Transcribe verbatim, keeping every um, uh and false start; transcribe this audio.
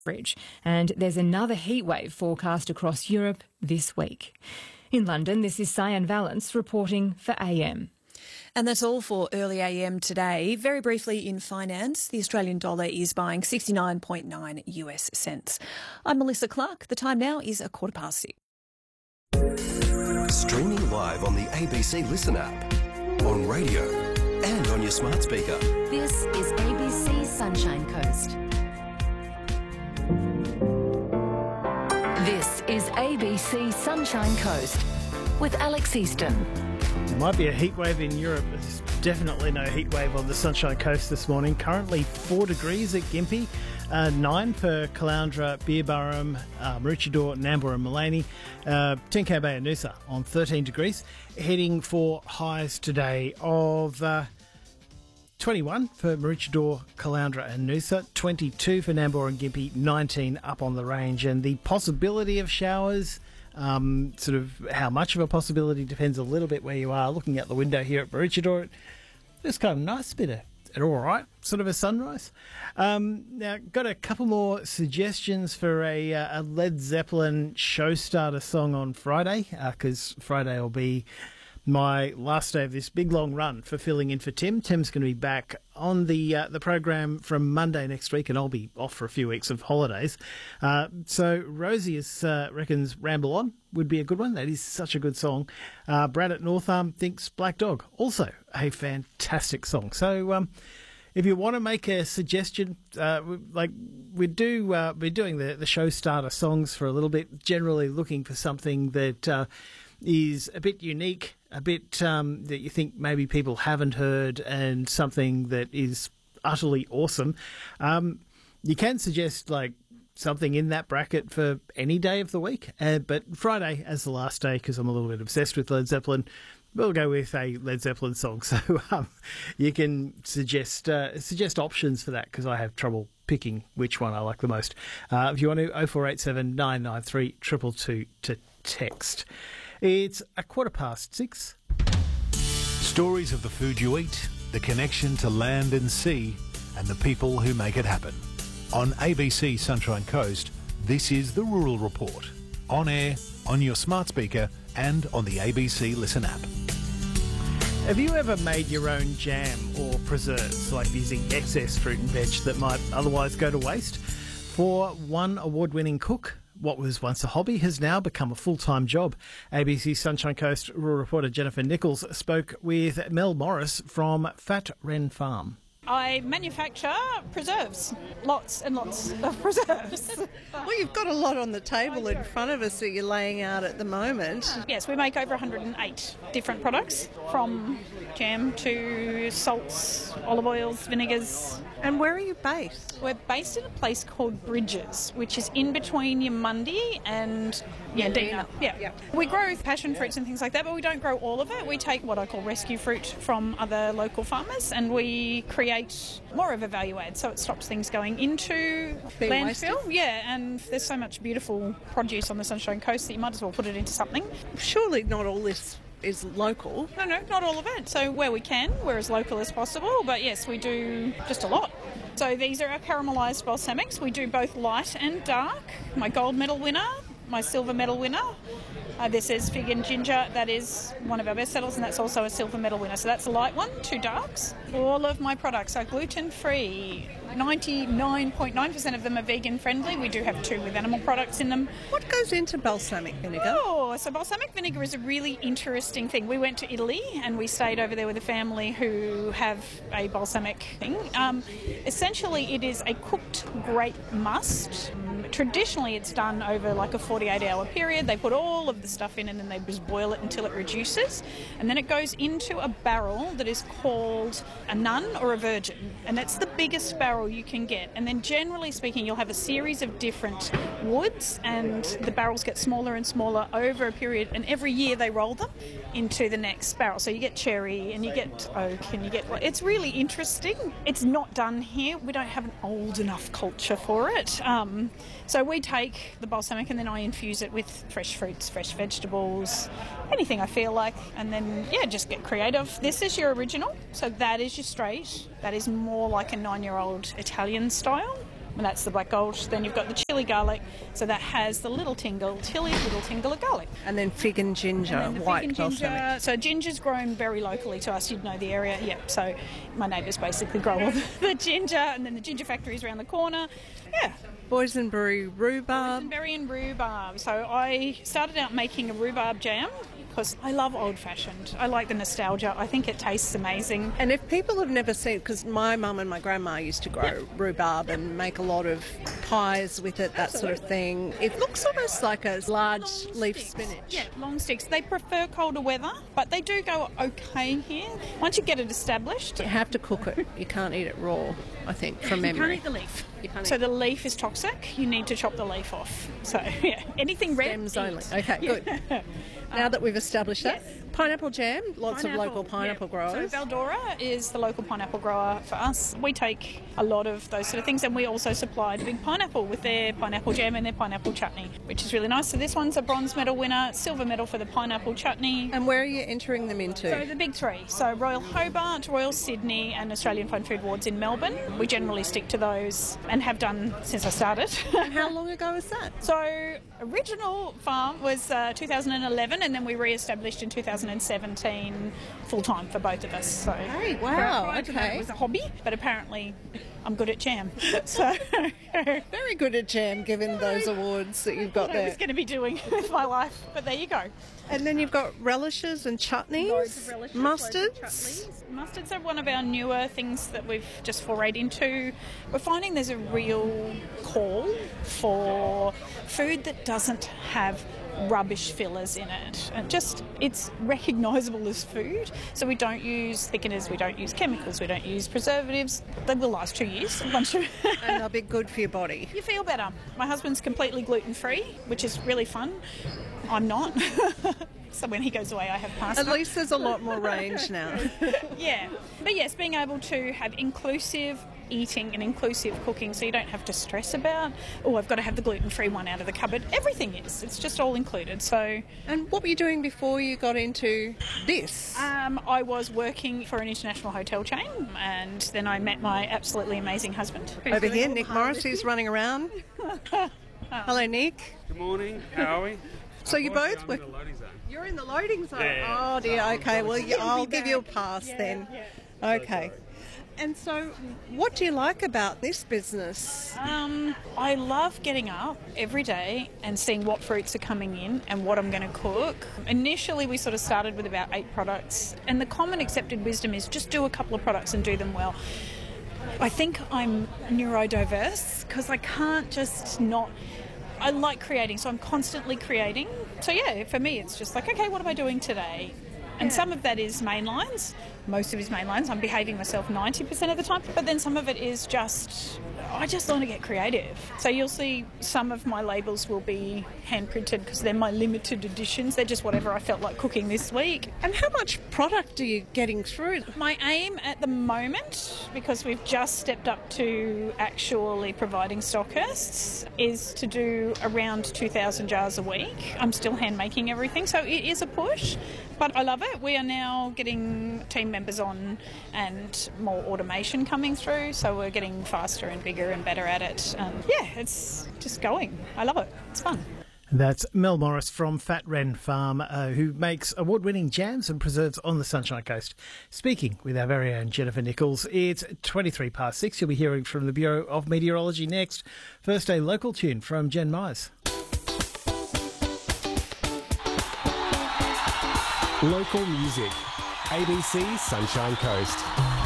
average. And there's another heatwave forecast across Europe this week. In London, this is Cyan Valence reporting for A M. And that's all for early A M today. Very briefly in finance, the Australian dollar is buying sixty-nine point nine US cents. I'm Melissa Clark. The time now is a quarter past six. Streaming live on the A B C Listen app, on radio and on your smart speaker. This is A B C Sunshine Coast. This is A B C Sunshine Coast with Alex Easton. There might be a heat wave in Europe. There's definitely no heat wave on the Sunshine Coast this morning. Currently four degrees at Gympie, uh, nine for Caloundra, Beerburrum, uh, Maroochydore, Nambour and Mullaney, uh, Tenko Bay and Noosa on thirteen degrees. Heading for highs today of uh, twenty-one for Maroochydore, Caloundra and Noosa, twenty-two for Nambour and Gympie, nineteen up on the range. And the possibility of showers, Um, sort of how much of a possibility depends a little bit where you are. Looking out the window here at Maroochydore, it's kind of a nice bit of an all right sort of a sunrise. Um, now, got a couple more suggestions for a, uh, a Led Zeppelin show starter song on Friday, because uh, Friday will be my last day of this big long run for filling in for Tim. Tim's going to be back on the uh, the program from Monday next week, and I'll be off for a few weeks of holidays. Uh, so Rosie is, uh, reckons Ramble On would be a good one. That is such a good song. Uh, Brad at Northarm thinks Black Dog, also a fantastic song. So um, if you want to make a suggestion, uh, like we do, uh, we're doing the, the show starter songs for a little bit, generally looking for something that uh, is a bit unique, a bit um, that you think maybe people haven't heard, and something that is utterly awesome. Um, you can suggest like something in that bracket for any day of the week, uh, but Friday as the last day, because I'm a little bit obsessed with Led Zeppelin, we'll go with a Led Zeppelin song. So um, you can suggest uh, suggest options for that, because I have trouble picking which one I like the most. Uh, if you want to, oh four eight seven, nine nine three, two two two to text. It's a quarter past six. Stories of the food you eat, the connection to land and sea, and the people who make it happen. On A B C Sunshine Coast, this is the Rural Report. On air, on your smart speaker, and on the A B C Listen app. Have you ever made your own jam or preserves, like using excess fruit and veg that might otherwise go to waste? For one award-winning cook, what was once a hobby has now become a full-time job. A B C Sunshine Coast rural reporter Jennifer Nichols spoke with Mel Morris from Fat Wren Farm. I manufacture preserves, lots and lots of preserves. Well, you've got a lot on the table in front of us that you're laying out at the moment. Yes, we make over one hundred eight different products, from jam to salts, olive oils, vinegars. And where are you based? We're based in a place called Bridges, which is in between Yamundi and Yandina. Yeah. yeah. We grow passion fruits and things like that, but we don't grow all of it. We take what I call rescue fruit from other local farmers, and we create more of a value add, so it stops things going into Being landfill. wasted. Yeah, and there's so much beautiful produce on the Sunshine Coast that you might as well put it into something. Surely not all this is local. No, no, not all of it. So where we can, we're as local as possible, but yes, we do just a lot. So these are our caramelised balsamics. We do both light and dark. My gold medal winner, my silver medal winner. Uh, this is fig and ginger. That is one of our best sellers, and that's also a silver medal winner. So that's a light one, two darks. All of my products are gluten-free. ninety-nine point nine percent of them are vegan-friendly. We do have two with animal products in them. What goes into balsamic vinegar? Oh, so balsamic vinegar is a really interesting thing. We went to Italy and we stayed over there with a family who have a balsamic thing. Um, essentially, it is a cooked grape must. Traditionally, it's done over like a forty-eight hour period. They put all of the stuff in and then they just boil it until it reduces. And then it goes into a barrel that is called a nun or a virgin. And that's the biggest barrel you can get. And then generally speaking, you'll have a series of different woods, and the barrels get smaller and smaller over a period. And every year they roll them into the next barrel. So you get cherry and you get oak and you get... It's really interesting. It's not done here. We don't have an old enough culture for it. Um, so we take the balsamic and then I infuse it with fresh fruits, fresh vegetables, anything I feel like, and then, yeah, just get creative. This is your original, so that is your straight. That is more like a nine-year-old Italian style. and that's the black gold. Then you've got the chili garlic, so that has the little tingle chili, little tingle of garlic. And then fig and ginger, And then the white fig and balsamic. ginger. So ginger's grown very locally to us. You'd know the area. Yeah. So my neighbours basically grow all the, the ginger, and then the ginger factory is around the corner. Yeah. Boysenberry rhubarb. Boysenberry and rhubarb. So I started out making a rhubarb jam because I love old-fashioned. I like the nostalgia. I think it tastes amazing. And if people have never seen, because my mum and my grandma used to grow Yep. rhubarb and make a lot of pies with it, that sort of thing. It looks almost like a large leaf Sticks. spinach. Yeah, long sticks. They prefer colder weather, but they do go okay here. Once you get it established, You have to cook it. You can't eat it raw, I think, from you memory. can't eat the leaf. You can't So eat the leaf is toxic. You need to chop the leaf off. So yeah, anything red, stems eat. only. Okay, good. Now that we've established that. yes. Pineapple jam, lots Pineapple, of local pineapple yeah. growers. So Valdora is the local pineapple grower for us. We take a lot of those sort of things, and we also supply the Big Pineapple with their pineapple jam and their pineapple chutney, which is really nice. So this one's a bronze medal winner, silver medal for the pineapple chutney. And where are you entering them into? So the big three, so Royal Hobart, Royal Sydney and Australian Fine Food Awards in Melbourne. We generally stick to those and have done since I started. And how long ago was that? So original farm was uh, two thousand eleven, and then we re-established in two thousand seventeen full-time for both of us. So Hey, wow, prior to that okay. it was a hobby, but apparently I'm good at jam. So Very good at jam, given those awards that you've got what I was there. going to be doing with my life, but there you go. And then you've got relishes and chutneys, Loads of relishes, loads of mustards. chutneys. Mustards are one of our newer things that we've just forayed into. We're finding there's a real call for food that doesn't have rubbish fillers in it. And just, it's recognisable as food. So we don't use thickeners, we don't use chemicals, we don't use preservatives. They will last two years. Once you And they'll be good for your body. you feel better. My husband's completely gluten-free, which is really fun. I'm not. So when he goes away, I have pasta. At least there's a lot more range now. Yeah. But yes, being able to have inclusive eating and inclusive cooking, so you don't have to stress about, oh, I've got to have the gluten-free one out of the cupboard. Everything is. It's just all included. So And what were you doing before you got into this? um, I was working for an international hotel chain, and then I met my absolutely amazing husband. Over here, Nick Morris, who's running around. Hello, Nick. Good morning. How are we? So you Well, both I'm were... in the loading zone. You're in the loading zone. Yeah. Oh dear. Okay. Well, yeah, I'll give you a pass then. Okay. And so, what do you like about this business? Um, I love getting up every day and seeing what fruits are coming in and what I'm going to cook. Initially, we sort of started with about eight products, and the common accepted wisdom is just do a couple of products and do them well. I think I'm neurodiverse because I can't just not... I like creating, so I'm constantly creating. So yeah, for me, it's just like, okay, what am I doing today? And some of that is mainlines. Most of it is mainlines. I'm behaving myself ninety percent of the time. But then some of it is just, I just want to get creative. So you'll see some of my labels will be hand printed because they're my limited editions. They're just whatever I felt like cooking this week. And how much product are you getting through? My aim at the moment, because we've just stepped up to actually providing stockists, is to do around two thousand jars a week. I'm still hand making everything, so it is a push, but I love it. We are now getting team members on and more automation coming through, so we're getting faster and bigger and better at it. Um, yeah, it's just going. I love it. It's fun. That's Mel Morris from Fat Wren Farm, uh, who makes award-winning jams and preserves on the Sunshine Coast. Speaking with our very own Jennifer Nichols. It's twenty-three past six. You'll be hearing from the Bureau of Meteorology next. First, a local tune from Jen Myers. Local music. A B C Sunshine Coast.